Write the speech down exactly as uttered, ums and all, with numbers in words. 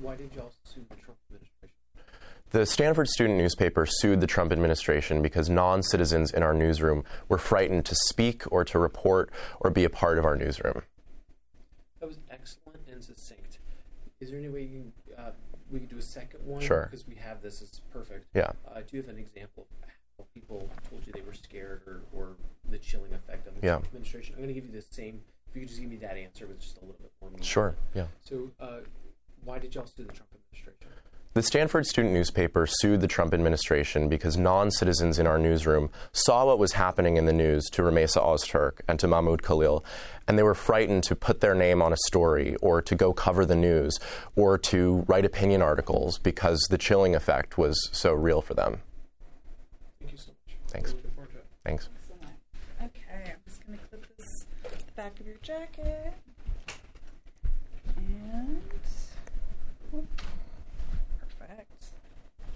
Why did y'all sue the Trump administration? The Stanford student newspaper sued the Trump administration because non-citizens in our newsroom were frightened to speak or to report or be a part of our newsroom. That was excellent and succinct. Is there any way you can, uh, we could do a second one? Sure. Because we have this. It's perfect. Yeah. Uh, do you have an example of how people told you they were scared or, or the chilling effect of the Yeah. Trump administration? I'm going to give you the same. If you could just give me that answer with just a little bit more meaning. Sure, yeah. So uh, why did y'all sue the Trump administration? The Stanford student newspaper sued the Trump administration because non-citizens in our newsroom saw what was happening in the news to Ramesa Ozturk and to Mahmoud Khalil, and they were frightened to put their name on a story or to go cover the news or to write opinion articles because the chilling effect was so real for them. Thank you so much. Thanks. We're looking forward to it. Thanks. Excellent. Okay, I'm just going to clip this to the back of your jacket.